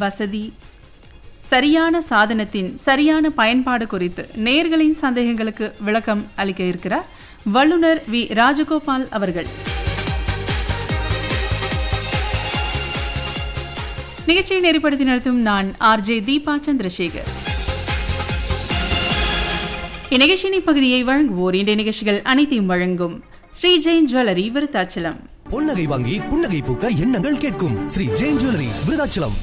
வசதி, சரியான சாதனத்தின் சரியான பயன்பாடு குறித்து நேயர்களின் சந்தேகங்களுக்கு விளக்கம் அளிக்க இருக்கிறார் வல்லுநர் வி. ராஜகோபால் அவர்கள். நிகழ்ச்சியை நெறிப்படுத்தி நடத்தும் நான் ஆர்ஜே தீபா சந்திரசேகர். இந்நிகழ்ச்சியின் இப்பகுதியை வழங்குவோர் இன்றைய நிகழ்ச்சிகள் அனைத்தையும் வழங்கும் ஸ்ரீ ஜெயின் ஜுவல்லரி விருத்தாச்சலம். பொன்னகை வாங்கி புன்னகை பூக்க எண்ணங்கள் கேட்கும் ஸ்ரீ ஜெயின் ஜுவல்லரி விருத்தாச்சலம்.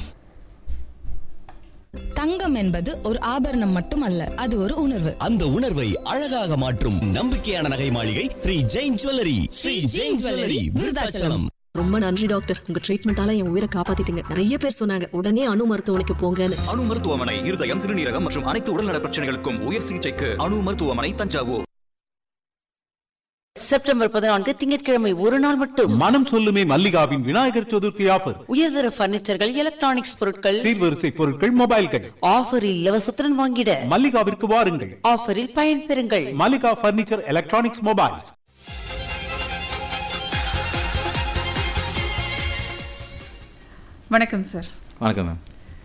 தங்கம் என்பது ஒரு ஆபரணம் மட்டுமல்ல, அது ஒரு உணர்வு. அந்த உணர்வை அழகாக மாற்றும் நம்பிக்கையான நகை மாளிகை ஸ்ரீ ஜெயின் ஜுவல்லரி. ஸ்ரீ ஜெயின் ஜுவல்லரி விருத்தாச்சலம். ரொம்ப நன்றி டாக்டர், உங்க ட்ரீட்மெண்டால என் உயிரை காப்பாத்திட்டீங்க. நிறைய பேர் சொன்னாங்க உடனே அணு மருத்துவமனைக்கு போங்கன்னு. அணு மருத்துவமனை இருதயம், சிறுநீரகம் மற்றும் அனைத்து உடல்நல பிரச்சனைகளுக்கும் உயர் சிகிச்சைக்கு அணு மருத்துவமனை, தஞ்சாவூர். செப்டம்பர் 14 திங்கட்கிழமை ஒரு நாள் மட்டும் மனம் சொல்லுமே மல்லிகாவின் விநாயகர் சதுர்த்தி ஆஃபர். உயர்தர பர்னிச்சர்கள், எலக்ட்ரானிக்ஸ் பொருட்கள், சீர்வரிசை பொருட்கள், மொபைல்கள் ஆஃபரில் இலவசத்துடன் வாங்கிட மல்லிகாவிற்கு வாருங்கள். ஆஃபரில் பயன் பெறுங்கள். Mallika furniture, electronics, mobiles. வணக்கம் சார். வணக்கம் மேம்.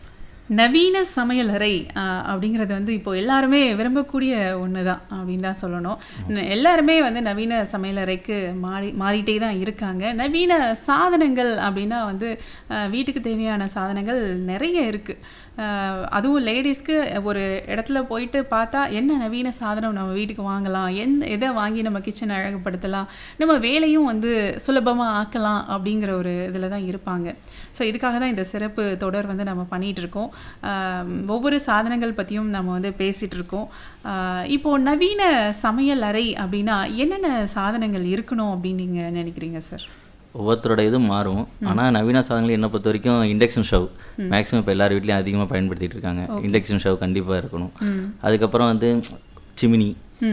நவீன சமையலறை அப்படிங்கிறது வந்து இப்போ எல்லாருமே விரும்பக்கூடிய ஒன்று தான் அப்படின்னு தான் சொல்லணும். எல்லாருமே வந்து நவீன சமையலறைக்கு மாறிட்டே தான் இருக்காங்க. நவீன சாதனங்கள் அப்படின்னா வந்து வீட்டுக்கு தேவையான சாதனங்கள் நிறைய இருக்குது. அதுவும் லேடிஸ்க்கு ஒரு இடத்துல போயிட்டு பார்த்தா என்ன நவீன சாதனம் நம்ம வீட்டுக்கு வாங்கலாம், எதை வாங்கி நம்ம கிச்சனை அழகுபடுத்தலாம், நம்ம வேலையும் வந்து சுலபமாக ஆக்கலாம் அப்படிங்கிற ஒரு இதில் தான் இருப்பாங்க. ஸோ இதுக்காக தான் இந்த சிறப்பு தொடர் வந்து நம்ம பண்ணிகிட்ருக்கோம். ஒவ்வொரு சாதனங்கள் பற்றியும் நம்ம வந்து பேசிகிட்டு இருக்கோம். இப்போது நவீன சமையல் அறை அப்படின்னா என்னென்ன சாதனங்கள் இருக்கணும் அப்படின்னு நீங்கள் நினைக்கிறீங்க சார்? ஒவ்வொருத்தரோட இதுவும் மாறும். ஆனால் நவீன சாதனங்கள் என்னை பொறுத்த வரைக்கும் இண்டக்ஷன் ஸ்டவ் மேக்ஸிமம் இப்போ எல்லார் வீட்லேயும் அதிகமாக பயன்படுத்திகிட்டு இருக்காங்க. இண்டக்ஷன் ஸ்டவ் கண்டிப்பாக இருக்கணும். அதுக்கப்புறம் வந்து சிமினி,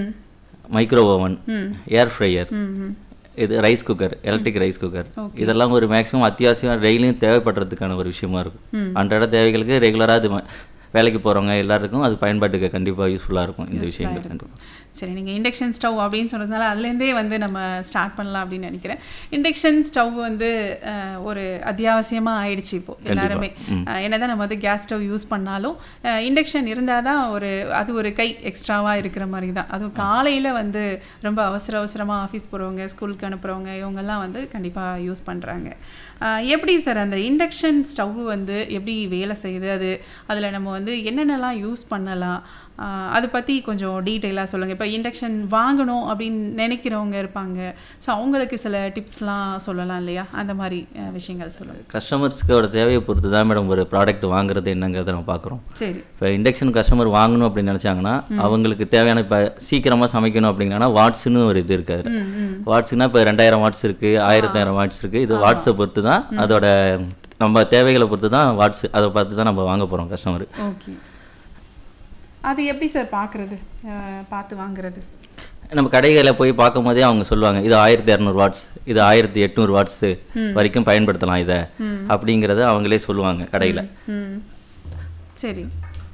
மைக்ரோ ஓவன், ஏர் ஃப்ரையர், இது rice cooker, electric rice cooker, இதெல்லாம் ஒரு மேக்ஸிமம் அத்தியாவசியம் டெய்லியும் தேவைப்படுறதுக்கான ஒரு விஷயமா இருக்கும். அன்றாட தேவைகளுக்கு ரெகுலராக அது வேலைக்கு போகிறவங்க எல்லாருக்கும் அது பயன்பாட்டுக்கு கண்டிப்பாக யூஸ்ஃபுல்லாக இருக்கும் இந்த விஷயங்கள். கண்டிப்பாக. சரி, நீங்கள் இண்டக்ஷன் ஸ்டவ் அப்படின்னு சொன்னதுனால அதுலேருந்தே வந்து நம்ம ஸ்டார்ட் பண்ணலாம் அப்படின்னு நினைக்கிறேன். இண்டக்ஷன் ஸ்டவ் வந்து ஒரு அத்தியாவசியமாக ஆயிடுச்சு இப்போது எல்லாருமே. என்னதான் நம்ம வந்து கேஸ் ஸ்டவ் யூஸ் பண்ணாலும் இண்டக்ஷன் இருந்தால் தான் அது ஒரு கை எக்ஸ்ட்ராவாக இருக்கிற மாதிரி தான். அதுவும் காலையில் வந்து ரொம்ப அவசரமாக ஆஃபீஸ் போகிறவங்க, ஸ்கூலுக்கு அனுப்புகிறவங்க, இவங்கெல்லாம் வந்து கண்டிப்பாக யூஸ் பண்ணுறாங்க. எப்படி சார் அந்த இண்டக்ஷன் ஸ்டவ் வந்து எப்படி வேலை செய்யுது, அதில் நம்ம வந்து என்னென்னலாம் யூஸ் பண்ணலாம், அதை பற்றி கொஞ்சம் டீட்டெயிலாக சொல்லுங்கள். இப்போ இண்டக்ஷன் வாங்கணும் அப்படின்னு நினைக்கிறவங்க இருப்பாங்க. ஸோ அவங்களுக்கு சில டிப்ஸ்லாம் சொல்லலாம் இல்லையா, அந்த மாதிரி விஷயங்கள் சொல்லுங்கள். கஸ்டமர்ஸ்க்கோட தேவையை பொறுத்து தான் மேடம் ஒரு ப்ராடக்ட் வாங்குறது என்னங்கிறத நம்ம பார்க்குறோம். சரி, இப்போ இண்டக்ஷன் கஸ்டமர் வாங்கணும் அப்படின்னு நினச்சாங்கன்னா அவங்களுக்கு தேவையான இப்போ சீக்கிரமாக சமைக்கணும் அப்படிங்கன்னா வாட்ஸ்ன்னு ஒரு இது இருக்காது. வாட்ஸ்னா இப்போ 2000 வாட்ஸ் இருக்குது, 1000 வாட்ஸ் இருக்குது. இது வாட்ஸை பொறுத்து தான், அதோட நம்ம தேவைகளை பொறுத்து தான் வாட்ஸ், அதை பார்த்து தான் நம்ம வாங்க போகிறோம் கஸ்டமர். ஓகே, அது எப்படி சார் பார்த்து வாங்குறது? நம்ம கடைகளில் போய் பார்க்கும் போதே அவங்க சொல்லுவாங்க இது 1200 வாட்ஸ், இது 1800 வாட்ஸ் வரைக்கும் பயன்படுத்தலாம் இதை அப்படிங்கிறத அவங்களே சொல்லுவாங்க கடையில். சரி,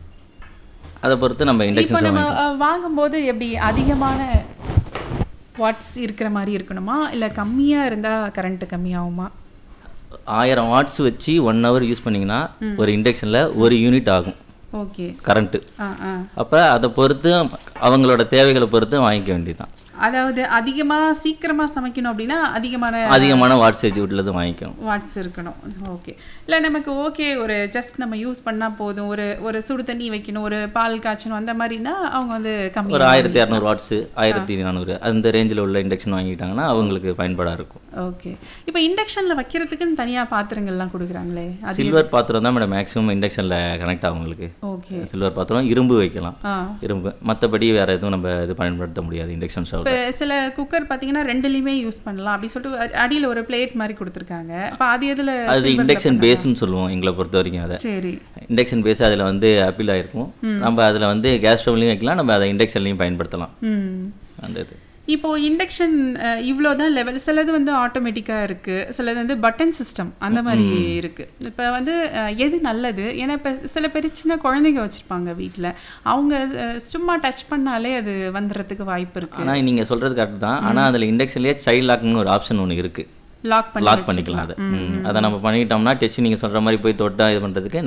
அதை பொறுத்து நம்ம இண்டக்ஷன் நம்ம வாங்கும்போது எப்படி அதிகமான வாட்ஸ் இருக்கிற மாதிரி இருக்கணுமா, இல்லை கம்மியாக இருந்தால் கரண்ட்டு கம்மியாகுமா? 1000 வாட்ஸ் வச்சு 1 hour யூஸ் பண்ணிங்கன்னா ஒரு இண்டக்ஷனில் 1 யூனிட் ஆகும். Okay, current. அப்போ அதை பொறுத்து அவங்களோட தேவைகளை பொறுத்து வாங்கிக்க வேண்டியதுதான். அதாவது அதிகமாக சீக்கிரமாக சமைக்கணும் அப்படின்னா அதிகமான வாட்ஸேஜ் உள்ளது வாங்கிக்கணும், வாட்ஸ் இருக்கணும். ஓகே, இல்லை நமக்கு ஓகே ஒரு ஜஸ்ட் நம்ம யூஸ் பண்ணால் போதும், ஒரு சுடு தண்ணி வைக்கணும், ஒரு பால் காய்ச்சணும், அந்த மாதிரினா அவங்க வந்து கம்மி ஒரு 1200 வாட்ஸ் 1400 அந்த ரேஞ்சில் உள்ள இண்டக்ஷன் வாங்கிட்டாங்கன்னா அவங்களுக்கு பயன்பாடாக இருக்கும். ஓகே, இப்போ இண்டக்ஷனில் வைக்கிறதுக்குன்னு தனியாக பாத்திரங்கள்லாம் கொடுக்குறாங்களே, சில்வர் பாத்திரம் தான் மேடம் மேக்ஸிமம் இண்டக்ஷனில் கனெக்ட் ஆகும் உங்களுக்கு. ஓகே, சில்வர் பாத்திரம், இரும்பு வைக்கலாம், இரும்பு. மற்றபடி வேறு எதுவும் நம்ம இது பயன்படுத்த முடியாது இண்டக்ஷன் ஸ்டவ். சில குக்கர் பார்த்தீங்கன்னா ரெண்டுலேயுமே யூஸ் பண்ணலாம் அப்படி சொல்லிட்டு அடியில் ஒரு பிளேட் மாதிரி கொடுத்துருக்காங்க. அப்போ அது எதில்? அது இண்டக்ஷன் பேஸ்ன்னு சொல்லுவோம் எங்களை பொறுத்த வரைக்கும். அதை சரி, இண்டக்ஷன் பேஸ் அதில் வந்து ஆப்பிள் ஆகிருக்கும். நம்ம அதில் வந்து கேஸ் ஸ்டவ்லையும் வைக்கலாம், நம்ம அதை இண்டக்ஷன்லையும் பயன்படுத்தலாம். அந்த இது இப்போது இண்டக்ஷன் இவ்வளோ தான் லெவல். சிலது வந்து ஆட்டோமேட்டிக்காக இருக்குது, சிலது வந்து பட்டன் சிஸ்டம் அந்த மாதிரி இருக்குது. இப்போ வந்து எது நல்லது? ஏன்னா இப்போ சில பேர் சின்ன குழந்தைங்க வச்சுருப்பாங்க வீட்டில், அவங்க சும்மா டச் பண்ணாலே அது வந்துடுறதுக்கு வாய்ப்பு இருக்குது. ஆனால் நீங்கள் சொல்கிறது கரெக்ட் தான். ஆனால் அதில் இண்டக்ஷன்லேயே சைல்ட் லாக்னு ஒரு ஆப்ஷன் ஒன்று இருக்குது. லாக் பண்ணிக்கலாம். அதை நம்ம பண்ணிட்டோம்னா டச் நீங்கள் சொல்கிற மாதிரி போய் தொட்டா இது பண்ணுறதுக்கு